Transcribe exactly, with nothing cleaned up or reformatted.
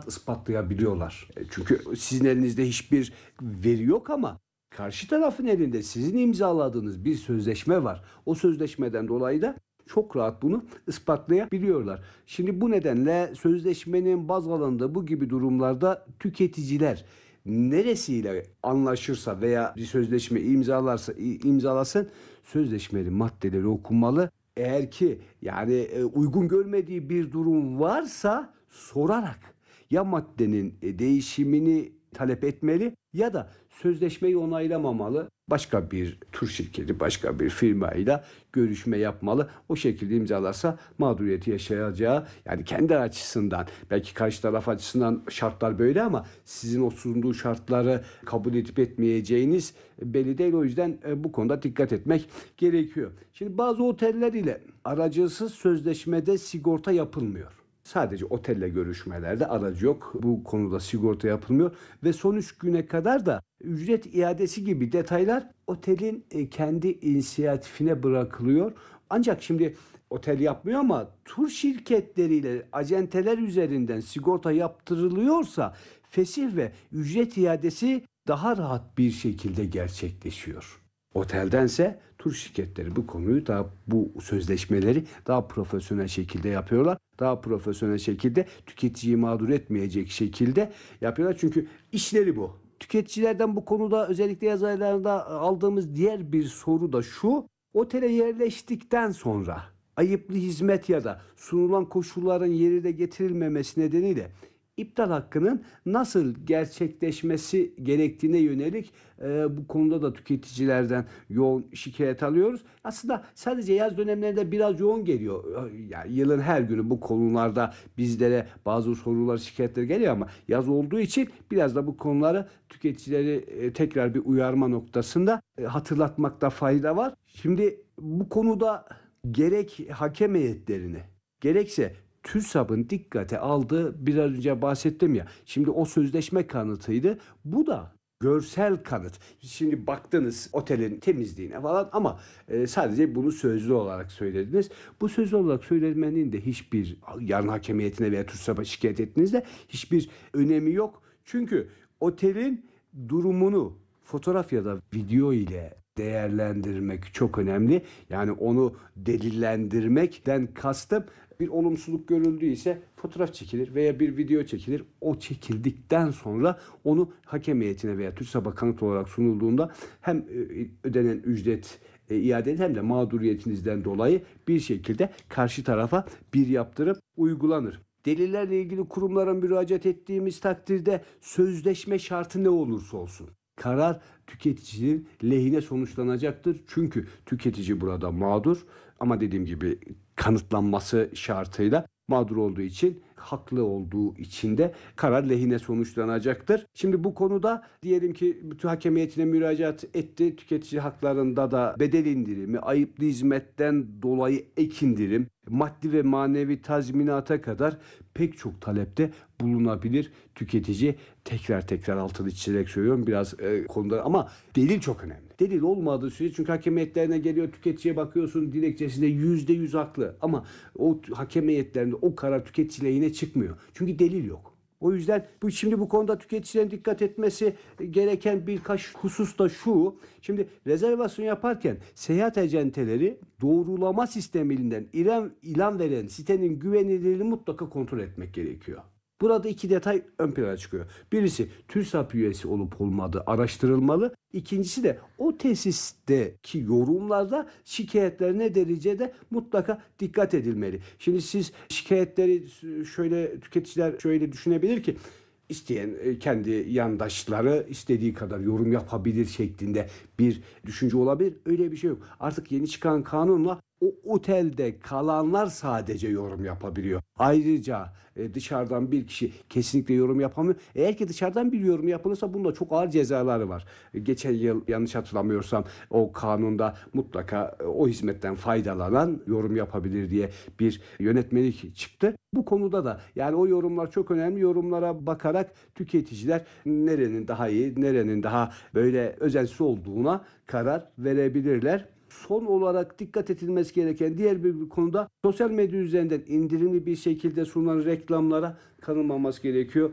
rahat ispatlayabiliyorlar. E, Çünkü sizin elinizde hiçbir veri yok ama karşı tarafın elinde sizin imzaladığınız bir sözleşme var. O sözleşmeden dolayı da çok rahat bunu ispatlayabiliyorlar. Şimdi bu nedenle sözleşmenin baz alındığı bu gibi durumlarda tüketiciler neresiyle anlaşırsa veya bir sözleşme imzalarsa imzalasın sözleşmenin maddeleri okunmalı. Eğer ki yani e, uygun görmediği bir durum varsa sorarak ya maddenin e, değişimini talep etmeli ya da sözleşmeyi onaylamamalı. Başka bir tur şirketi, başka bir firmayla görüşme yapmalı. O şekilde imzalarsa mağduriyeti yaşayacağı, yani kendi açısından, belki karşı taraf açısından şartlar böyle ama sizin o sunduğu şartları kabul edip etmeyeceğiniz belli değil. O yüzden e, bu konuda dikkat etmek gerekiyor. Şimdi bazı oteller ile aracısız sözleşmede sigorta yapılmıyor. Sadece otelle görüşmelerde aracı yok. Bu konuda sigorta yapılmıyor ve son üç güne kadar da ücret iadesi gibi detaylar otelin e, kendi inisiyatifine bırakılıyor. Ancak şimdi otel yapmıyor ama tur şirketleriyle acenteler üzerinden sigorta yaptırılıyorsa fesih ve ücret iadesi daha rahat bir şekilde gerçekleşiyor. Oteldense tur şirketleri bu konuyu daha bu sözleşmeleri daha profesyonel şekilde yapıyorlar. Daha profesyonel şekilde tüketiciyi mağdur etmeyecek şekilde yapıyorlar. Çünkü işleri bu. Tüketicilerden bu konuda özellikle yaz aylarında aldığımız diğer bir soru da şu. Otele yerleştikten sonra ayıplı hizmet ya da sunulan koşulların yerine getirilmemesi nedeniyle iptal hakkının nasıl gerçekleşmesi gerektiğine yönelik e, bu konuda da tüketicilerden yoğun şikayet alıyoruz. Aslında sadece yaz dönemlerinde biraz yoğun geliyor. Yani yılın her günü bu konularda bizlere bazı sorular, şikayetler geliyor ama yaz olduğu için biraz da bu konuları tüketicileri e, tekrar bir uyarma noktasında e, hatırlatmakta fayda var. Şimdi bu konuda gerek hakem heyetlerini gerekse TÜRSAB'ın dikkate aldığı, biraz önce bahsettim ya. Şimdi o sözleşme kanıtıydı. Bu da görsel kanıt. Şimdi baktınız otelin temizliğine falan ama e, sadece bunu sözlü olarak söylediniz. Bu sözlü olarak söylemenin de hiçbir, yarın hakem heyetine veya TÜRSAB'a şikayet ettiğinizde hiçbir önemi yok. Çünkü otelin durumunu fotoğraf ya da video ile değerlendirmek çok önemli. Yani onu delillendirmekten kastım, bir olumsuzluk görüldüyse fotoğraf çekilir veya bir video çekilir. O çekildikten sonra onu hakem heyetine veya TÜRSAB'a kanıt olarak sunulduğunda hem ödenen ücret e, iade edilir hem de mağduriyetinizden dolayı bir şekilde karşı tarafa bir yaptırım uygulanır. Delillerle ilgili kurumlara müracaat ettiğimiz takdirde sözleşme şartı ne olursa olsun karar tüketicinin lehine sonuçlanacaktır. Çünkü tüketici burada mağdur ama dediğim gibi kanıtlanması şartıyla mağdur olduğu için, haklı olduğu için de karar lehine sonuçlanacaktır. Şimdi bu konuda diyelim ki bütün hakem heyetine müracaat etti. Tüketici haklarında da bedel indirimi, ayıplı hizmetten dolayı ek indirim, maddi ve manevi tazminata kadar pek çok talepte bulunabilir tüketici. Tekrar tekrar altını çizerek söylüyorum biraz e, konuda ama delil çok önemli. Delil olmadığı sürece, çünkü hakem heyetlerine geliyor, tüketiciye bakıyorsun dilekçesinde yüzde yüz haklı ama o hakem heyetlerinde o karar tüketici lehine çıkmıyor. Çünkü delil yok. O yüzden bu şimdi bu konuda tüketicilerin dikkat etmesi gereken birkaç husus da şu. Şimdi rezervasyon yaparken seyahat acenteleri doğrulama sisteminden ilan, ilan veren sitenin güvenilirliğini mutlaka kontrol etmek gerekiyor. Burada iki detay ön plana çıkıyor. Birisi TÜRSAP üyesi olup olmadığı araştırılmalı. İkincisi de o tesisteki yorumlarda şikayetler ne derecede mutlaka dikkat edilmeli. Şimdi siz şikayetleri şöyle, tüketiciler şöyle düşünebilir ki isteyen kendi yandaşları istediği kadar yorum yapabilir şeklinde bir düşünce olabilir. Öyle bir şey yok. Artık yeni çıkan kanunla o otelde kalanlar sadece yorum yapabiliyor. Ayrıca e, dışarıdan bir kişi kesinlikle yorum yapamıyor. Eğer ki dışarıdan bir yorum yapılırsa bunda çok ağır cezaları var. E, geçen yıl yanlış hatırlamıyorsam o kanunda mutlaka e, o hizmetten faydalanan yorum yapabilir diye bir yönetmelik çıktı. Bu konuda da yani o yorumlar çok önemli. Yorumlara bakarak tüketiciler nerenin daha iyi, nerenin daha böyle özensiz olduğuna karar verebilirler. Son olarak dikkat edilmesi gereken diğer bir konuda sosyal medya üzerinden indirimli bir şekilde sunulan reklamlara kanılmaması gerekiyor.